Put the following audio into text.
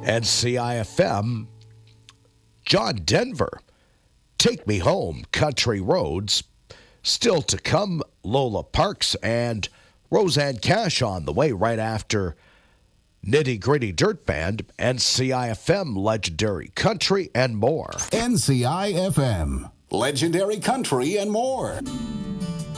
NCIFM, John Denver, Take Me Home, Country Roads. Still to come, Lola Parks and Roseanne Cash on the way right after Nitty Gritty Dirt Band, NCIFM, Legendary Country, and more. NCIFM, Legendary Country, and more.